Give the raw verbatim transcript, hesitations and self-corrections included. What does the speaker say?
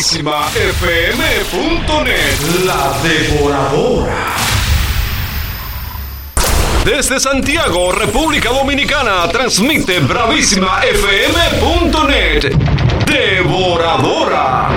F M punto net, la devoradora. Desde Santiago, República Dominicana, transmite Bravísima F M punto net, Devoradora.